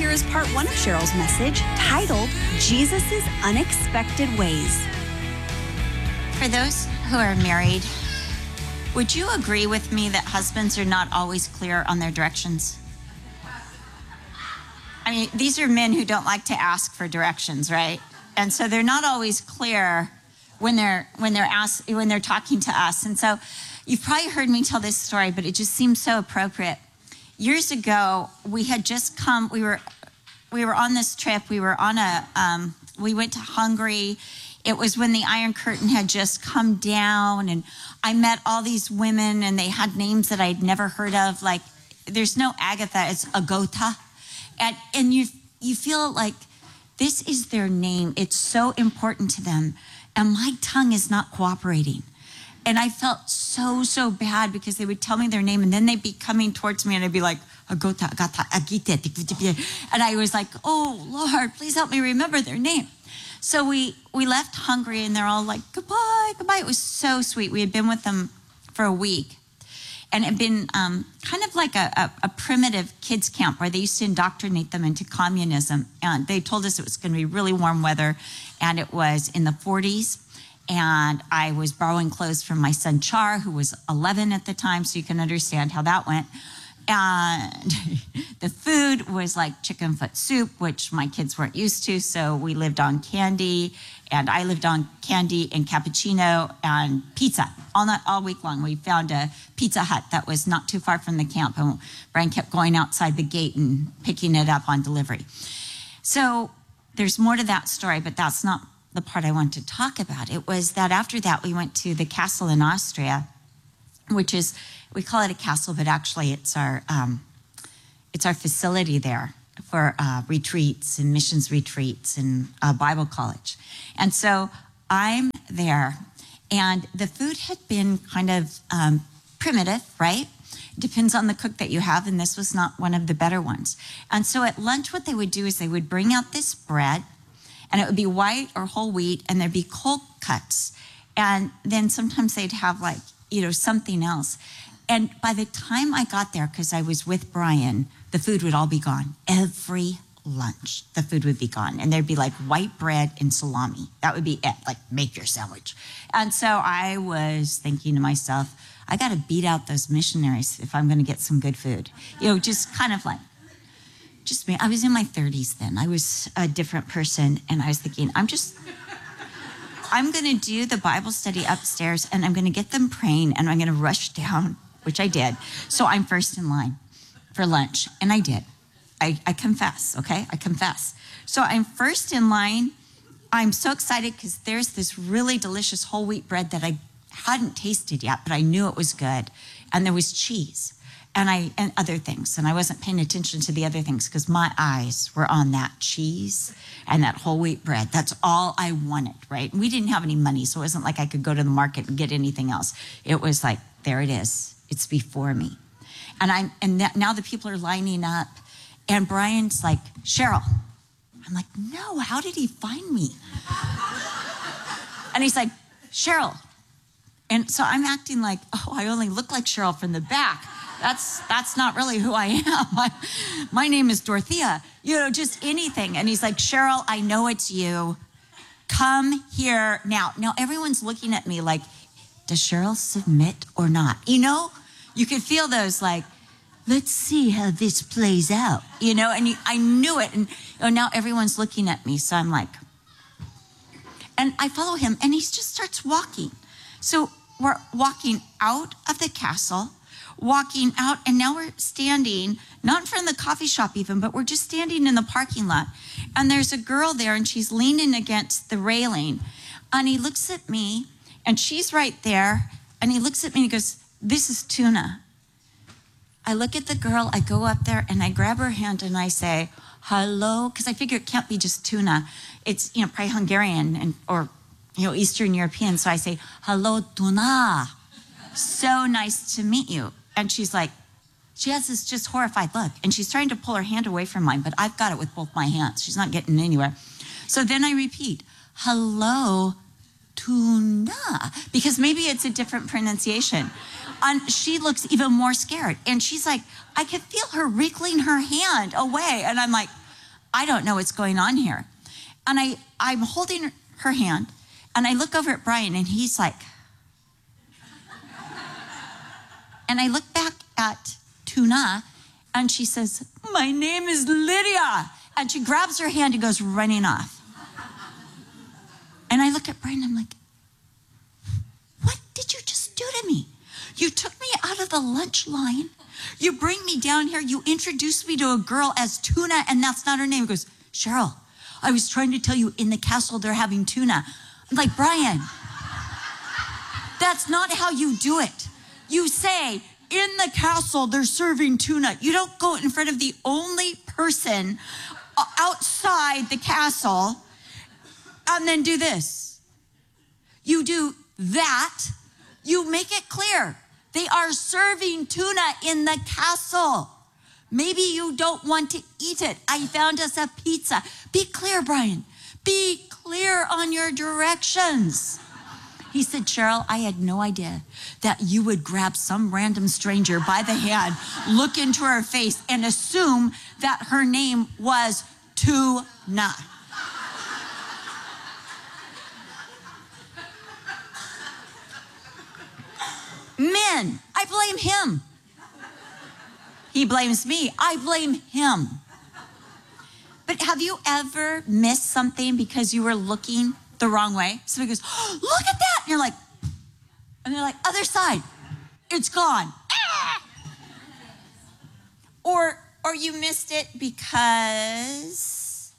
here is part 1 of Cheryl's message titled Jesus' Unexpected Ways. For those who are married, would you agree with me that husbands are not always clear on their directions? I mean, these are men who don't like to ask for directions, right? And so they're not always clear when they're talking to us. And so you've probably heard me tell this story, but it just seems so appropriate. Years ago, we had just come. We were on this trip. We were on we went to Hungary. It was when the Iron Curtain had just come down, and I met all these women, and they had names that I'd never heard of. Like, there's no Agatha, it's Agota. And you feel like this is their name. It's so important to them. And my tongue is not cooperating. And I felt so bad because they would tell me their name, and then they'd be coming towards me, and I'd be like, Agota, Agata, Agite. And I was like, oh, Lord, please help me remember their name. So we left Hungary, and they're all like, goodbye, goodbye. It was so sweet. We had been with them for a week. And it had been kind of like a primitive kids camp where they used to indoctrinate them into communism. And they told us it was going to be really warm weather, and it was in the 40s. And I was borrowing clothes from my son Char, who was 11 at the time, so you can understand how that went. And the food was like chicken foot soup, which my kids weren't used to, so we lived on candy, and I lived on candy and cappuccino and pizza all week long. We found a Pizza Hut that was not too far from the camp, and Brian kept going outside the gate and picking it up on delivery. So there's more to that story, but that's not the part I want to talk about. It was that after that, we went to the castle in Austria, which is, we call it a castle, but actually it's our facility there for retreats and missions retreats and Bible college. And so I'm there, and the food had been kind of primitive, right? Depends on the cook that you have, and this was not one of the better ones. And so at lunch, what they would do is they would bring out this bread, and it would be white or whole wheat, and there'd be cold cuts. And then sometimes they'd have something else. And by the time I got there, because I was with Brian, the food would all be gone. Every lunch, the food would be gone. And there'd be like white bread and salami. That would be it, like make your sandwich. And so I was thinking to myself, I got to beat out those missionaries if I'm going to get some good food. Just kind of like, just me. I was in my 30s then. I was a different person. And I was thinking, I'm going to do the Bible study upstairs, and I'm going to get them praying, and I'm going to rush down, which I did. So I'm first in line for lunch, and I did. I confess, okay? I confess. So I'm first in line. I'm so excited because there's this really delicious whole wheat bread that I hadn't tasted yet, but I knew it was good. And there was cheese and other things. And I wasn't paying attention to the other things because my eyes were on that cheese and that whole wheat bread. That's all I wanted, right? And we didn't have any money, so it wasn't like I could go to the market and get anything else. It was like, there it is. It's before me. Now the people are lining up, and Brian's like, Cheryl. I'm like, no, how did he find me? And he's like, Cheryl. And so I'm acting like, oh, I only look like Cheryl from the back. That's not really who I am. My name is Dorothea, just anything. And he's like, Cheryl, I know it's you. Come here now. Now everyone's looking at me like, does Cheryl submit or not? You could feel those like, let's see how this plays out, and I knew it. And now everyone's looking at me. So I'm like, and I follow him, and he just starts walking. So we're walking out of the castle, walking out, and now we're standing, not in front of the coffee shop even, but we're just standing in the parking lot. And there's a girl there, and she's leaning against the railing. And he looks at me, and she's right there, and he looks at me and he goes, this is tuna. I look at the girl, I go up there, and I grab her hand, and I say, hello, because I figure it can't be just tuna. It's, probably Hungarian or Eastern European. So I say, hello, tuna. So nice to meet you. And she's like, she has this just horrified look, and she's trying to pull her hand away from mine, but I've got it with both my hands. She's not getting anywhere. So then I repeat, hello, tuna, because maybe it's a different pronunciation. And she looks even more scared. And she's like, I could feel her wriggling her hand away. And I'm like, I don't know what's going on here. And I'm holding her hand, and I look over at Brian, and he's like, and I look back at Tuna, and she says, my name is Lydia. And she grabs her hand and goes running off. And I look at Brian, and I'm like, what did you just do to me? You took me out of the lunch line. You bring me down here. You introduced me to a girl as Tuna, and that's not her name. He goes, Cheryl, I was trying to tell you in the castle they're having tuna. I'm like, Brian, that's not how you do it. You say, in the castle they're serving tuna. You don't go in front of the only person outside the castle and then do this. You do that. You make it clear. They are serving tuna in the castle. Maybe you don't want to eat it. I found us a pizza. Be clear, Brian. Be clear on your directions. He said, Cheryl, I had no idea that you would grab some random stranger by the hand, look into her face, and assume that her name was Tuna. Men, I blame him. He blames me. I blame him. But have you ever missed something because you were looking the wrong way? Somebody goes, oh, look at that. And you're like, and they're like, other side. It's gone. Ah! Or you missed it because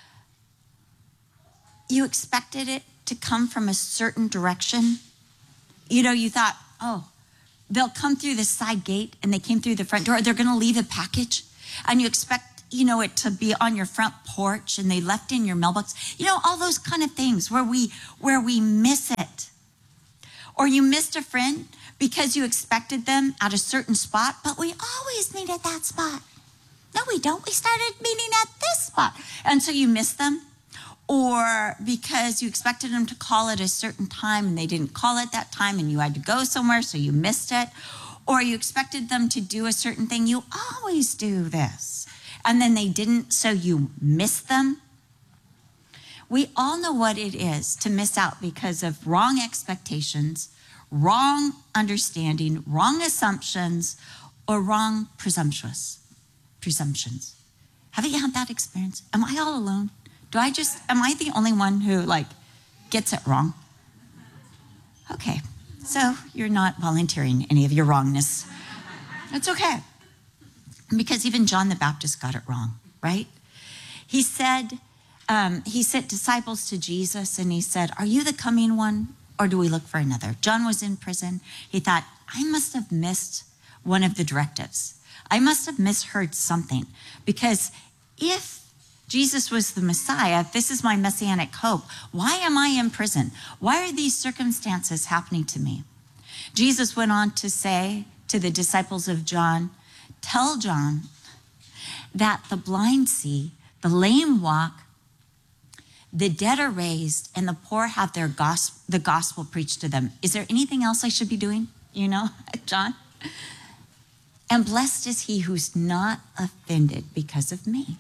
you expected it to come from a certain direction. You know, you thought, oh, they'll come through the side gate and they came through the front door. They're going to leave a package and you expect, you know, it to be on your front porch and they left in your mailbox. You know, all those kind of things where we miss it. Or you missed a friend because you expected them at a certain spot, but we always meet at that spot. No, we don't. We started meeting at this spot. And so you missed them. Or because you expected them to call at a certain time and they didn't call at that time and you had to go somewhere, so you missed it. Or you expected them to do a certain thing. You always do this. And then they didn't, so you missed them. We all know what it is to miss out because of wrong expectations, wrong understanding, wrong assumptions, or wrong presumptions. Have you had that experience? Am I all alone? Am I the only one who gets it wrong? Okay, so you're not volunteering any of your wrongness. It's okay. Because even John the Baptist got it wrong, right? He said, he sent disciples to Jesus and he said, are you the coming one or do we look for another? John was in prison. He thought, I must have missed one of the directives. I must have misheard something because if Jesus was the Messiah, if this is my messianic hope, why am I in prison? Why are these circumstances happening to me? Jesus went on to say to the disciples of John, tell John that the blind see, the lame walk, the dead are raised, and the poor have the gospel preached to them. Is there anything else I should be doing? You know, John? And blessed is he who's not offended because of me.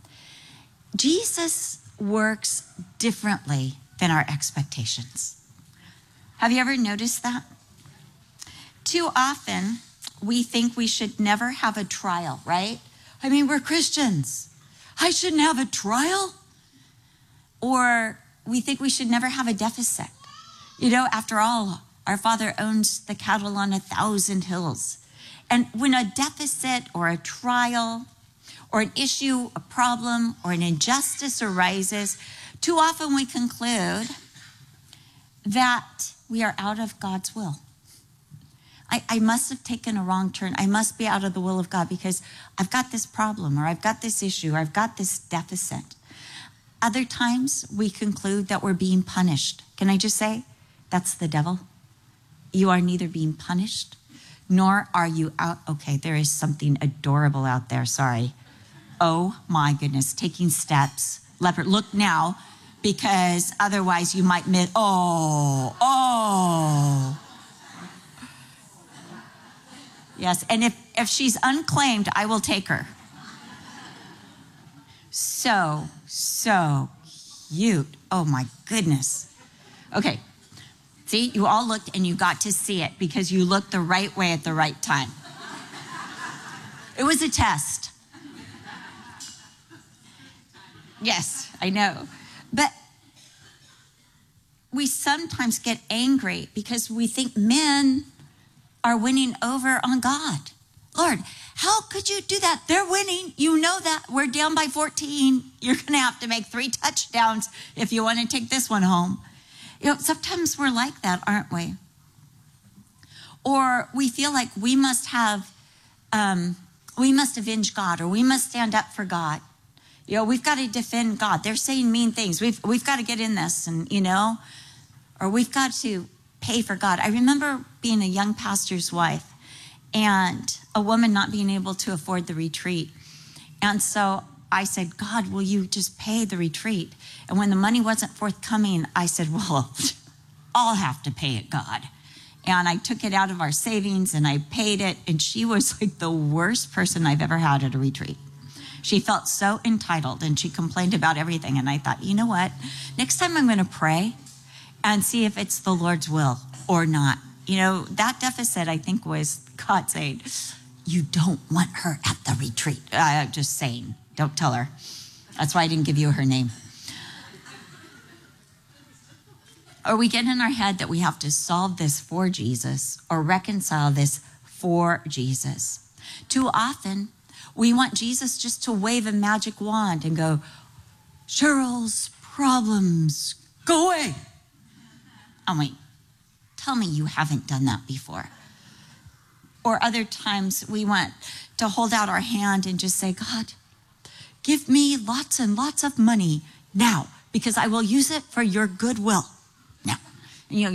Jesus works differently than our expectations. Have you ever noticed that? Too often, we think we should never have a trial, right? I mean, we're Christians. I shouldn't have a trial. Or we think we should never have a deficit. You know, after all, our Father owns the cattle on 1,000 hills. And when a deficit or a trial or an issue, a problem, or an injustice arises, too often we conclude that we are out of God's will. I must have taken a wrong turn. I must be out of the will of God because I've got this problem, or I've got this issue, or I've got this deficit. Other times we conclude that we're being punished. Can I just say, that's the devil. You are neither being punished, nor are you out. Okay, there is something adorable out there, sorry. Oh my goodness, taking steps. Leopard, look now, because otherwise you might miss, oh. Yes, and if she's unclaimed, I will take her. so cute. Oh my goodness. Okay. See, you all looked and you got to see it because you looked the right way at the right time. It was a test. Yes, I know. But we sometimes get angry because we think men are winning over on God. Lord, how could you do that? They're winning. You know that. We're down by 14. You're going to have to make 3 touchdowns if you want to take this one home. You know, sometimes we're like that, aren't we? Or we feel like we must avenge God, or we must stand up for God. You know, we've got to defend God. They're saying mean things. We've got to get in this, and or we've got to pay for God. I remember being a young pastor's wife and a woman not being able to afford the retreat. And so I said, God, will you just pay the retreat? And when the money wasn't forthcoming, I said, well, I'll have to pay it, God. And I took it out of our savings and I paid it. And she was like the worst person I've ever had at a retreat. She felt so entitled and she complained about everything. And I thought, you know what? Next time I'm going to pray and see if it's the Lord's will or not. You know, that deficit, I think, was God saying, you don't want her at the retreat. Just saying, don't tell her. That's why I didn't give you her name. Or we get in our head that we have to solve this for Jesus or reconcile this for Jesus. Too often, we want Jesus just to wave a magic wand and go, Cheryl's problems, go away. I'm like, tell me you haven't done that before. Or other times we want to hold out our hand and just say, God, give me lots and lots of money now because I will use it for your goodwill. Now,